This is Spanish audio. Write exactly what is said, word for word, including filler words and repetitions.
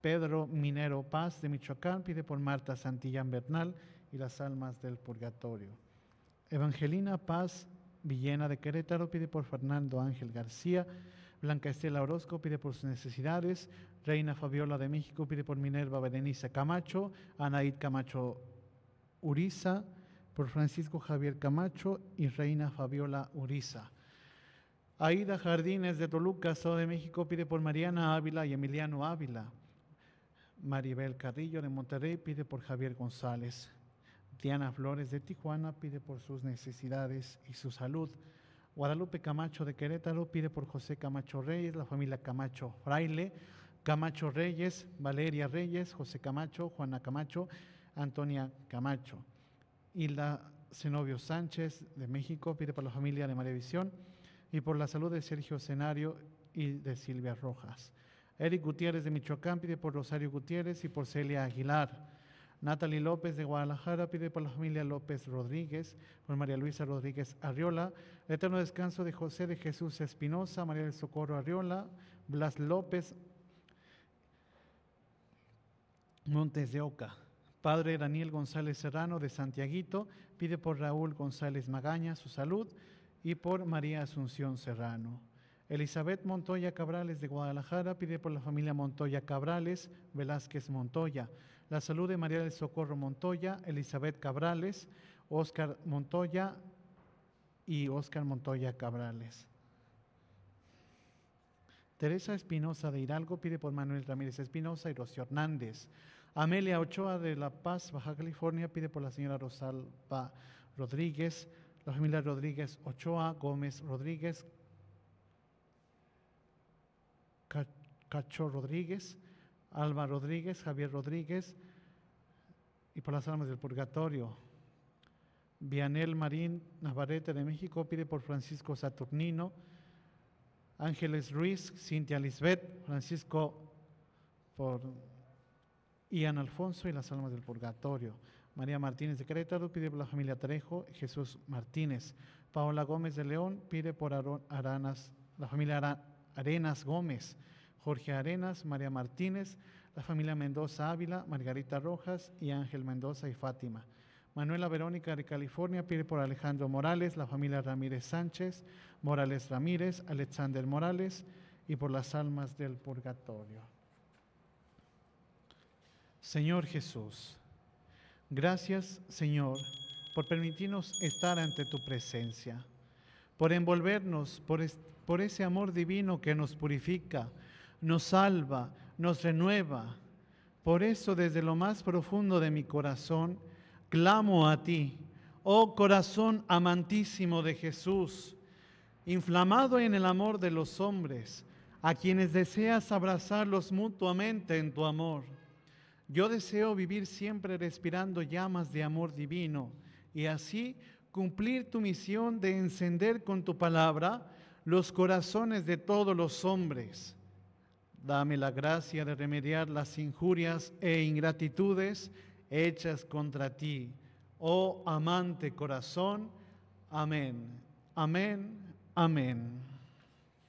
Pedro Minero Paz de Michoacán pide por Marta Santillán Bernal y las almas del purgatorio. Evangelina Paz Villena de Querétaro pide por Fernando Ángel García. Blanca Estela Orozco pide por sus necesidades. Reina Fabiola de México pide por Minerva Berenice Camacho. Anaid Camacho Uriza, por Francisco Javier Camacho y Reina Fabiola Uriza. Aida Jardines de Toluca, Estado de México, pide por Mariana Ávila y Emiliano Ávila. Maribel Carrillo de Monterrey pide por Javier González. Diana Flores de Tijuana pide por sus necesidades y su salud. Guadalupe Camacho de Querétaro pide por José Camacho Reyes, la familia Camacho Fraile, Camacho Reyes, Valeria Reyes, José Camacho, Juana Camacho, Antonia Camacho. Hilda Zenobio Sánchez de México pide por la familia de María Visión y por la salud de Sergio Cenario y de Silvia Rojas. Eric Gutiérrez de Michoacán pide por Rosario Gutiérrez y por Celia Aguilar. Natalie López de Guadalajara pide por la familia López Rodríguez, por María Luisa Rodríguez Arriola, el eterno descanso de José de Jesús Espinosa, María del Socorro Arriola, Blas López Montes de Oca. Padre Daniel González Serrano de Santiaguito pide por Raúl González Magaña su salud y por María Asunción Serrano. Elizabeth Montoya Cabrales de Guadalajara pide por la familia Montoya Cabrales, Velázquez Montoya, la salud de María del Socorro Montoya, Elizabeth Cabrales, Óscar Montoya y Óscar Montoya Cabrales. Teresa Espinosa de Hidalgo pide por Manuel Ramírez Espinosa y Rocío Hernández. Amelia Ochoa de La Paz, Baja California pide por la señora Rosalba Rodríguez, la familia Rodríguez Ochoa, Gómez Rodríguez, Cacho Rodríguez, Alba Rodríguez, Javier Rodríguez y por las almas del purgatorio. Vianel Marín Navarrete de México pide por Francisco Saturnino, Ángeles Ruiz, Cintia Lisbeth, Francisco por Ian Alfonso y las almas del purgatorio. María Martínez de Querétaro pide por la familia Trejo, Jesús Martínez. Paola Gómez de León pide por Aranas, la familia Arenas Gómez. Jorge Arenas, María Martínez, la familia Mendoza Ávila, Margarita Rojas y Ángel Mendoza y Fátima. Manuela Verónica de California pide por Alejandro Morales, la familia Ramírez Sánchez, Morales Ramírez, Alexander Morales y por las almas del purgatorio. Señor Jesús, gracias, Señor, por permitirnos estar ante tu presencia, por envolvernos por, es, por ese amor divino que nos purifica, nos salva, nos renueva. Por eso, desde lo más profundo de mi corazón, clamo a ti, oh corazón amantísimo de Jesús, inflamado en el amor de los hombres, a quienes deseas abrazarlos mutuamente en tu amor. Yo deseo vivir siempre respirando llamas de amor divino y así cumplir tu misión de encender con tu palabra los corazones de todos los hombres. Dame la gracia de remediar las injurias e ingratitudes hechas contra ti, oh amante corazón. Amén, amén, amén.